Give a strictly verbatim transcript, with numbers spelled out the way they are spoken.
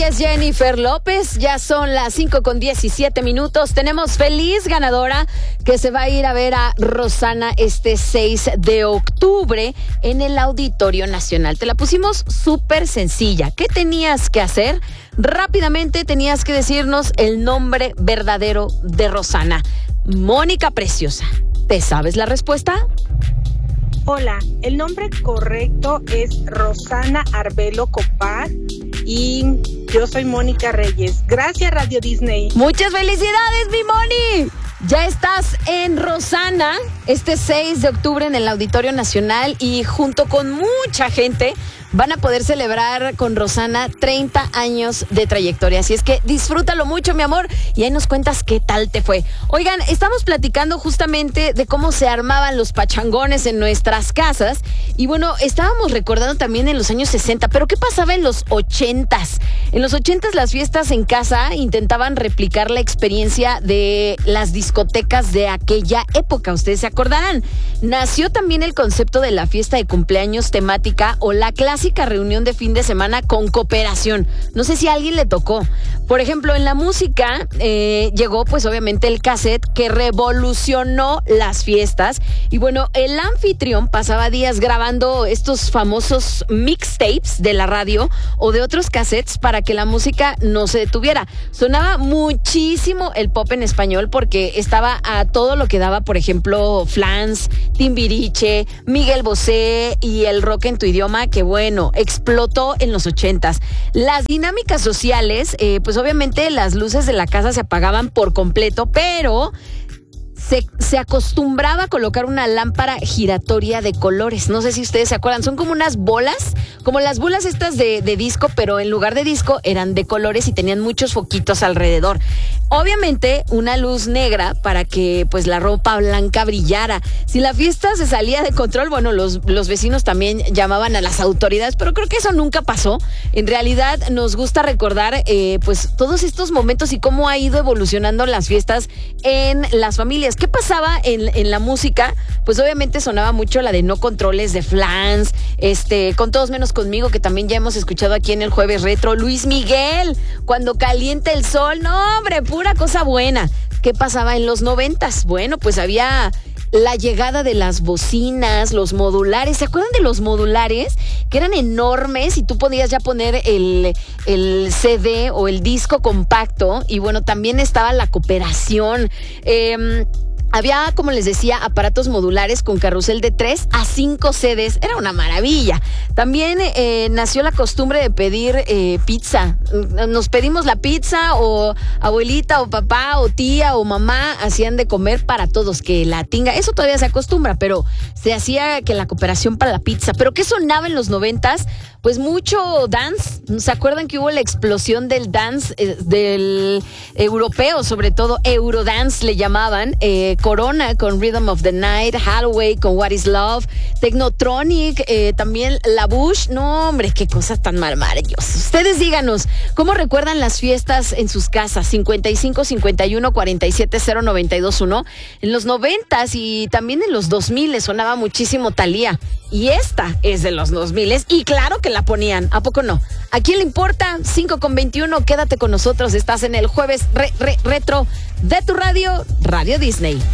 Es Jennifer López, ya son las cinco con diecisiete minutos. Tenemos feliz ganadora que se va a ir a ver a Rosana este seis de octubre en el Auditorio Nacional. Te la pusimos súper sencilla. ¿Qué tenías que hacer? Rápidamente tenías que decirnos el nombre verdadero de Rosana. Mónica Preciosa, ¿te sabes la respuesta? Hola, el nombre correcto es Rosana Arbelo Copar y yo soy Mónica Reyes. Gracias, Radio Disney. Muchas felicidades, mi Moni. Ya estás en Rosana este seis de octubre en el Auditorio Nacional y junto con mucha gente van a poder celebrar con Rosana treinta años de trayectoria. Así es que disfrútalo mucho, mi amor, y ahí nos cuentas qué tal te fue. Oigan, estamos platicando justamente de cómo se armaban los pachangones en nuestras casas. Y bueno, estábamos recordando también en los años sesenta, pero ¿qué pasaba en los ochentas? En los ochentas las fiestas en casa intentaban replicar la experiencia de las discotecas de aquella época. Ustedes se acordarán. Nació también el concepto de la fiesta de cumpleaños temática o la clase reunión de fin de semana con cooperación. No sé si a alguien le tocó. Por ejemplo, en la música eh, llegó pues obviamente el cassette que revolucionó las fiestas y bueno, el anfitrión pasaba días grabando estos famosos mixtapes de la radio o de otros cassettes para que la música no se detuviera. Sonaba muchísimo el pop en español porque estaba a todo lo que daba, por ejemplo, Flans, Timbiriche, Miguel Bosé y el rock en tu idioma, que bueno, explotó en los ochentas. Las dinámicas sociales, eh, pues obviamente las luces de la casa se apagaban por completo, pero Se, se acostumbraba a colocar una lámpara giratoria de colores. No sé si ustedes se acuerdan, son como unas bolas, como las bolas estas de, de disco, pero en lugar de disco eran de colores y tenían muchos foquitos alrededor. Obviamente una luz negra para que pues la ropa blanca brillara. Si la fiesta se salía de control, bueno, los, los vecinos también llamaban a las autoridades, pero creo que eso nunca pasó. En realidad nos gusta recordar eh, pues todos estos momentos y cómo ha ido evolucionando las fiestas en las familias. ¿Qué pasaba en, en la música? Pues obviamente sonaba mucho la de No Controles de Flans, este, Con Todos Menos Conmigo, que también ya hemos escuchado aquí en el Jueves Retro. Luis Miguel, Cuando Calienta el Sol. No, hombre, pura cosa buena. ¿Qué pasaba en los noventas? Bueno, pues había la llegada de las bocinas, los modulares. ¿Se acuerdan de los modulares? Que eran enormes y tú podías ya poner el, el C D o el disco compacto. Y bueno, también estaba la cooperación. Eh, Había, como les decía, aparatos modulares con carrusel de tres a cinco C Ds. Era una maravilla. También eh, nació la costumbre de pedir eh, pizza. Nos pedimos la pizza o abuelita o papá o tía o mamá hacían de comer para todos, que la tinga. Eso todavía se acostumbra, pero se hacía que la cooperación para la pizza. ¿Pero qué sonaba en los noventas? Pues mucho dance. ¿Se acuerdan que hubo la explosión del dance, eh, del europeo, sobre todo Eurodance le llamaban? Eh, Corona con Rhythm of the Night, Hathaway con What is Love, Technotronic, eh, también La Bush. No, hombre, qué cosas tan maravillosas. Ustedes díganos, ¿cómo recuerdan las fiestas en sus casas? cincuenta y cinco, cincuenta y uno, cuarenta y siete, cero, noventa y dos, uno. En los noventas y también en los dos mil sonaba muchísimo Thalía. Y esta es de los dos mil y claro que la ponían, ¿a poco no? ¿A quién le importa? cinco con veintiuno, quédate con nosotros. Estás en el Jueves re, re, Retro de tu radio, Radio Disney.